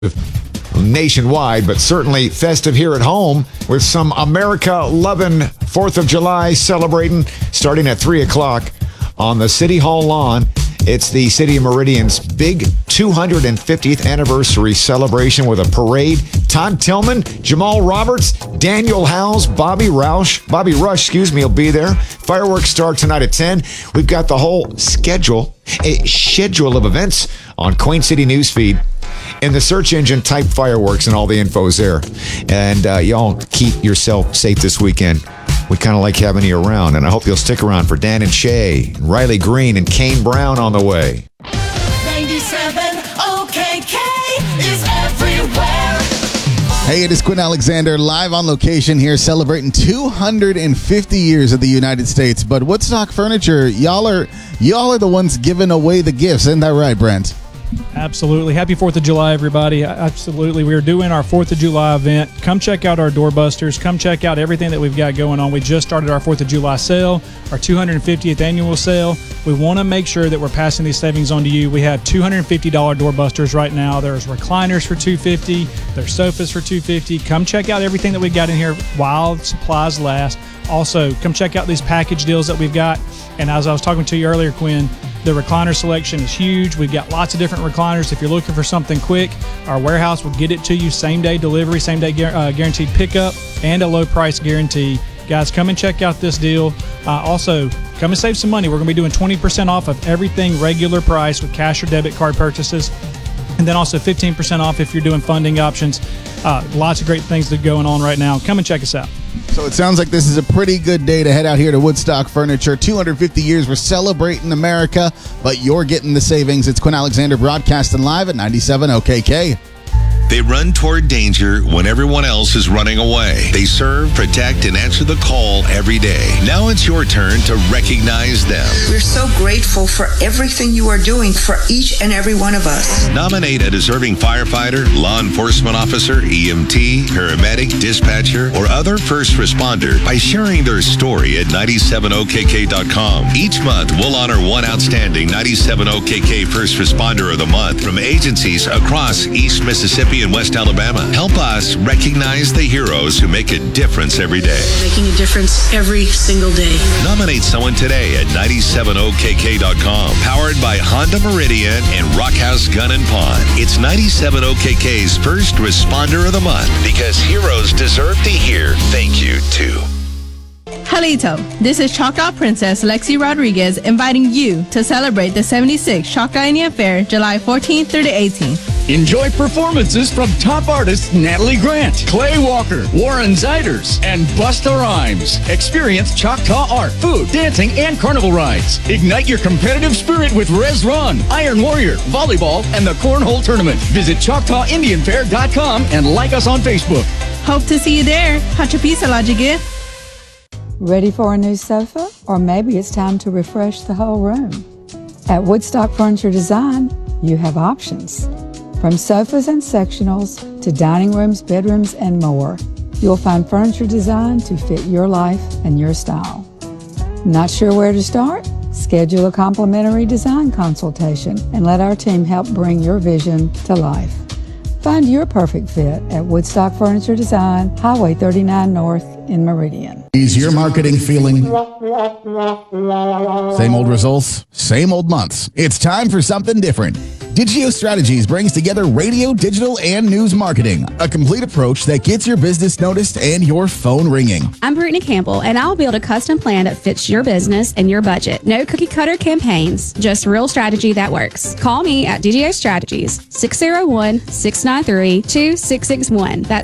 nationwide, but certainly festive here at home with some America-loving 4th of July celebrating starting at 3 o'clock on the City Hall lawn. It's the City of Meridian's big 250th anniversary celebration with a parade. Todd Tillman, Jamal Roberts, Daniel Howes, Bobby Rush, will be there. Fireworks start tonight at 10. We've got the whole schedule of events on Queen City Newsfeed. In the search engine, type fireworks and all the info's there. And y'all keep yourself safe this weekend. We kind of like having you around, and I hope you'll stick around for Dan and Shay, and Riley Green, and Kane Brown on the way. 97 OKK is everywhere. Hey, it is Quinn Alexander live on location here celebrating 250 years of the United States. But Woodstock Furniture, y'all are the ones giving away the gifts. Isn't that right, Brent? Absolutely. Happy 4th of July, everybody. Absolutely. We are doing our 4th of July event. Come check out our doorbusters. Come check out everything that we've got going on. We just started our 4th of July sale, our 250th annual sale. We want to make sure that we're passing these savings on to you. We have $250 doorbusters right now. There's recliners for $250. There's sofas for $250. Come check out everything that we've got in here while supplies last. Also, come check out these package deals that we've got. And as I was talking to you earlier, Quinn, the recliner selection is huge. We've got lots of different recliners. If you're looking for something quick, our warehouse will get it to you same-day delivery, same-day guaranteed pickup, and a low-price guarantee. Guys, come and check out this deal. Also, come and save some money. We're going to be doing 20% off of everything regular price with cash or debit card purchases. And then also 15% off if you're doing funding options. Lots of great things that are going on right now. Come and check us out. So it sounds like this is a pretty good day to head out here to Woodstock Furniture. 250 years, we're celebrating America, but you're getting the savings. It's Quinn Alexander broadcasting live at 97 OKK. They run toward danger when everyone else is running away. They serve, protect, and answer the call every day. Now it's your turn to recognize them. We're so grateful for everything you are doing for each and every one of us. Nominate a deserving firefighter, law enforcement officer, EMT, paramedic, dispatcher, or other first responder by sharing their story at 97okk.com. Each month, we'll honor one outstanding 97OKK First Responder of the Month from agencies across East Mississippi and West Alabama. Help us recognize the heroes who make a difference every day. Making a difference every single day. Nominate someone today at 97okk.com. Powered by Honda Meridian and Rockhouse Gun and Pawn. It's 97OKK's First Responder of the Month because heroes deserve to hear thank you too. Halito, this is Choctaw Princess Lexi Rodriguez inviting you to celebrate the 76th Choctaw Indian Fair July 14th through the 18th. Enjoy performances from top artists Natalie Grant, Clay Walker, Warren Ziders, and Busta Rhymes. Experience Choctaw art, food, dancing, and carnival rides. Ignite your competitive spirit with Res Run, Iron Warrior, volleyball, and the Cornhole Tournament. Visit ChoctawIndianFair.com and like us on Facebook. Hope to see you there. Hachapisa Lajigit. Ready for a new sofa? Or maybe it's time to refresh the whole room. At Woodstock Furniture Design, you have options. From sofas and sectionals to dining rooms, bedrooms, and more, you'll find furniture designed to fit your life and your style. Not sure where to start? Schedule a complimentary design consultation and let our team help bring your vision to life. Find your perfect fit at Woodstock Furniture Design, Highway 39 North in Meridian. Is your marketing feeling? Same old results, same old months. It's time for something different. Digio Strategies brings together radio, digital, and news marketing. A complete approach that gets your business noticed and your phone ringing. I'm Brittany Campbell, and I'll build a custom plan that fits your business and your budget. No cookie-cutter campaigns, just real strategy that works. Call me at Digio Strategies, 601-693-2661. That's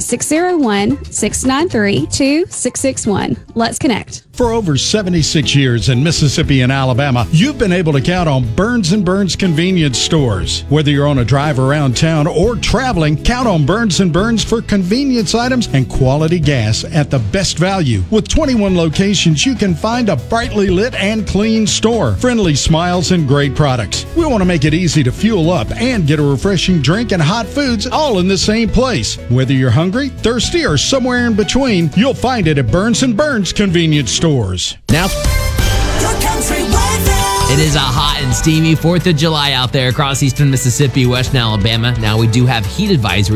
601-693-2661. Let's connect. For over 76 years in Mississippi and Alabama, you've been able to count on Burns & Burns convenience stores. Whether you're on a drive around town or traveling, count on Burns & Burns for convenience items and quality gas at the best value. With 21 locations, you can find a brightly lit and clean store, friendly smiles, and great products. We want to make it easy to fuel up and get a refreshing drink and hot foods all in the same place. Whether you're hungry, thirsty, or somewhere in between, you'll find it at Burns & Burns convenience stores. Now, your country weather. It is a hot and steamy 4th of July out there across eastern Mississippi, western Alabama. Now we do have heat advisory